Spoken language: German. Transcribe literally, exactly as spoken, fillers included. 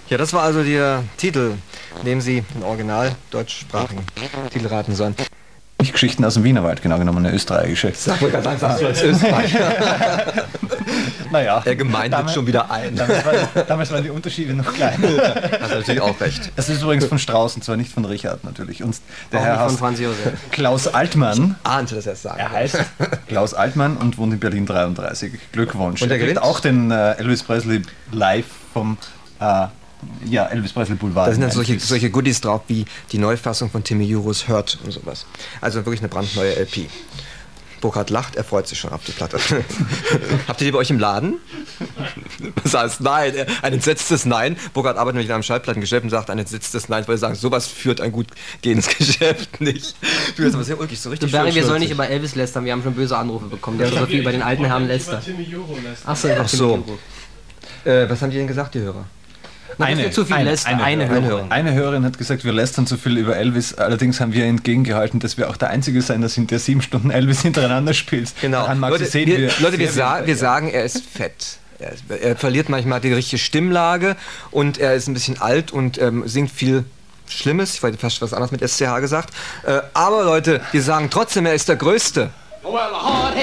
Ja, das war also der Titel, dem Sie den original deutschsprachigen Titel raten sollen. Nicht Geschichten aus dem Wienerwald, genau genommen, eine österreichische. Sag mir ganz einfach, du als Österreicher. Naja. Er gemeindet damals, schon wieder ein. Damals, war, damals waren die Unterschiede noch kleiner. Hast natürlich auch recht. Das ist übrigens von Strauß, und zwar nicht von Richard natürlich. Und der Auch Herr nicht von heißt Franz Josef. Klaus Altmann. Ahnte, dass er es sagen Er heißt Klaus Altmann und wohnt in Berlin dreiunddreißig. Glückwunsch. Und er er kriegt gewinnt? auch den äh, Elvis Presley live vom äh, ja, Elvis Presley Boulevard. Da sind dann solche, Memphis. solche Goodies drauf, wie die Neufassung von Timmy Jurus Hurt und sowas. Also wirklich eine brandneue L P. Burkhard lacht, er freut sich schon auf die Platte. Habt ihr die bei euch im Laden? Das heißt nein, ein entsetztes Nein. Burkhard arbeitet nämlich in einem Schallplattengeschäft und sagt ein entsetztes Nein. Ich wollte sagen, sowas führt ein gut gehendes Geschäft nicht. Du bist aber sehr ulkig, so richtig Du, Barry, schön wir sollen nicht schnulzig. über Elvis lästern, wir haben schon böse Anrufe bekommen. Der ja, so viel über den alten Herrn lästert. Achso, Ach so. Äh, was haben die denn gesagt, die Hörer? Eine, zu viel eine, lässt, eine, eine Hörerin. Hörerin. Eine Hörerin hat gesagt, wir lästern zu viel über Elvis. Allerdings haben wir entgegengehalten, dass wir auch der einzige Sender sind, der sieben Stunden Elvis hintereinander spielt. Genau. Daran mag Leute, sie sehen, wir, wir, Leute, wir, sehr sa wenig- wir sagen, er ist fett. Er, ist, er verliert manchmal die richtige Stimmlage und er ist ein bisschen alt und ähm, singt viel Schlimmes. Ich wollte fast was anderes mit S C H gesagt. Äh, aber Leute, wir sagen trotzdem, er ist der Größte.